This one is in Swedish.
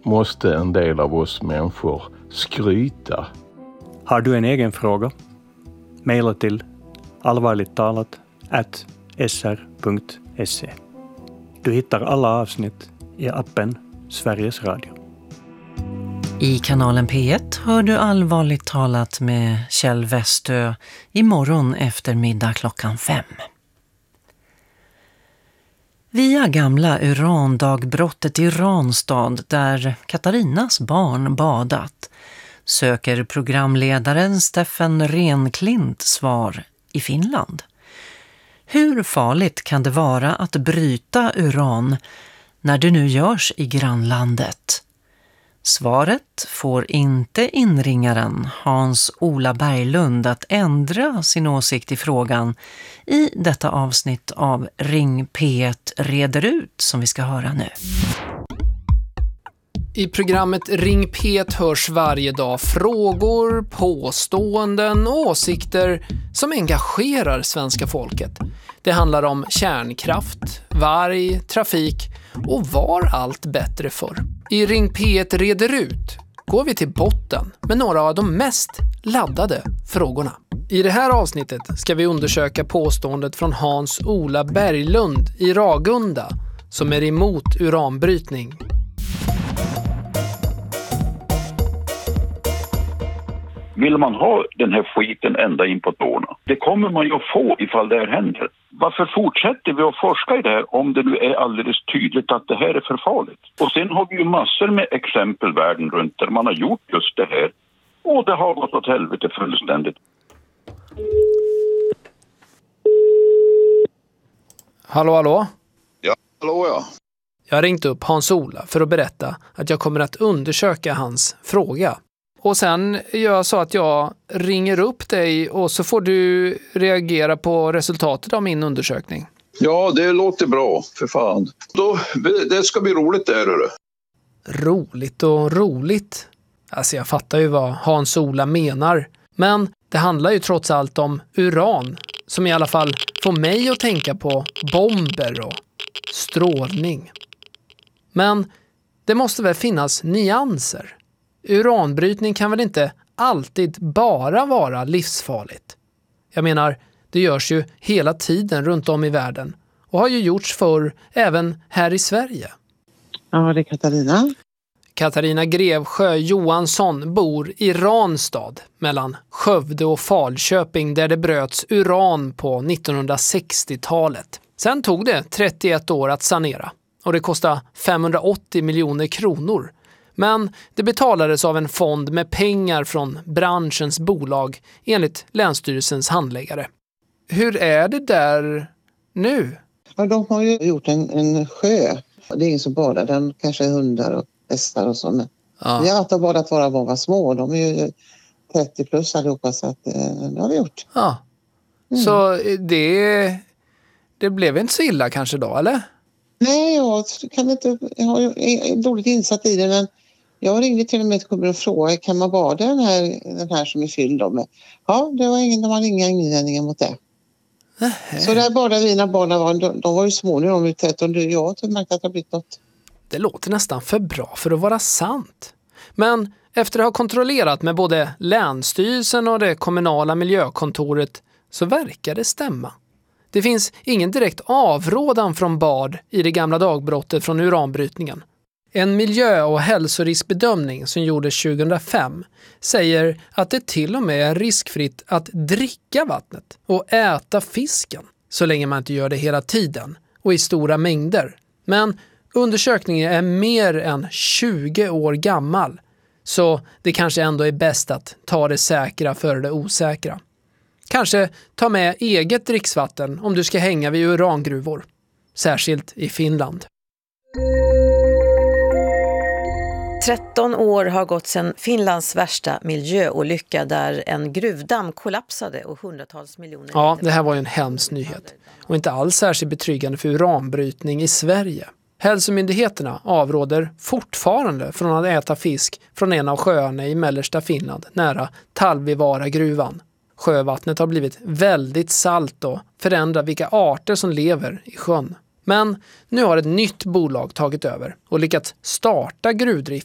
måste en del av oss människor skryta. Har du en egen fråga? Maila till allvarligttalat@sr.se. Du hittar alla avsnitt i appen Sveriges Radio. I kanalen P1 hör du Allvarligt talat med Kjell Westö imorgon eftermiddag 5:00. Via gamla urandagbrottet i Ranstad, där Katarinas barn badat, söker programledaren Steffen Renklint svar i Finland. Hur farligt kan det vara att bryta uran när det nu görs i grannlandet? Svaret får inte inringaren Hans-Ola Berglund att ändra sin åsikt i frågan i detta avsnitt av Ring P1 reder ut som vi ska höra nu. I programmet Ring P1 hörs varje dag frågor, påståenden och åsikter som engagerar svenska folket. Det handlar om kärnkraft, varg, trafik och var allt bättre förr. I Ring P1 reder ut går vi till botten med några av de mest laddade frågorna. I det här avsnittet ska vi undersöka påståendet från Hans-Ola Berglund i Ragunda som är emot uranbrytning. Vill man ha den här skiten ända in på tårna? Det kommer man ju att få ifall det här händer. Varför fortsätter vi att forska i det här om det nu är alldeles tydligt att det här är för farligt? Och sen har vi ju massor med exempel världen runt där man har gjort just det här. Och det har gått åt helvete fullständigt. Hallå? Ja, hallå ja. Jag har ringt upp Hans-Ola för att berätta att jag kommer att undersöka hans fråga. Och sen gör jag så att jag ringer upp dig och så får du reagera på resultatet av min undersökning. Ja, det låter bra, för fan. Det ska bli roligt där, hörru. Roligt och roligt. Alltså jag fattar ju vad Hans-Ola menar. Men det handlar ju trots allt om uran, som i alla fall får mig att tänka på bomber och strålning. Men det måste väl finnas nyanser. Uranbrytning kan väl inte alltid bara vara livsfarligt. Jag menar, det görs ju hela tiden runt om i världen och har ju gjorts förr även här i Sverige. Ja, det är Katarina. Katarina Grevsjö Johansson bor i Ranstad mellan Skövde och Falköping där det bröts uran på 1960-talet. Sen tog det 31 år att sanera och det kostade 580 miljoner kronor. Men det betalades av en fond med pengar från branschens bolag enligt Länsstyrelsens handläggare. Hur är det där nu? Ja, de har ju gjort en sjö. Det är ingen som badar, den kanske är hundar och hästar och så. Men Ja. vi har alltid badat våra många små. De är ju 30 plus allihopa, så att det har vi gjort. Ja. Så det blev inte så illa kanske då, eller? Nej, jag har ju dåligt insatt i det, men jag ringde till och med till kommunen och frågade, kan man bada den här som är fylld med? Ja, de hade inga invändningar mot det. Så där badade vi när barnen var, de var ju små nu, de var ju tätt, och jag har inte märkt att det har blivit något. Det låter nästan för bra för att vara sant. Men efter att ha kontrollerat med både Länsstyrelsen och det kommunala miljökontoret så verkar det stämma. Det finns ingen direkt avrådan från bad i det gamla dagbrottet från uranbrytningen. En miljö- och hälsoriskbedömning som gjordes 2005 säger att det till och med är riskfritt att dricka vattnet och äta fisken så länge man inte gör det hela tiden och i stora mängder. Men undersökningen är mer än 20 år gammal, så det kanske ändå är bäst att ta det säkra före det osäkra. Kanske ta med eget dricksvatten om du ska hänga vid urangruvor, särskilt i Finland. 13 år har gått sedan Finlands värsta miljöolycka där en gruvdamm kollapsade och hundratals miljoner... Ja, det här var ju en hemsk nyhet och inte alls särskilt betryggande för uranbrytning i Sverige. Hälsomyndigheterna avråder fortfarande från att äta fisk från en av sjöarna i mellersta Finland, nära Talvivaara-gruvan. Sjövattnet har blivit väldigt salt och förändrar vilka arter som lever i sjön. Men nu har ett nytt bolag tagit över och lyckats starta gruvdrift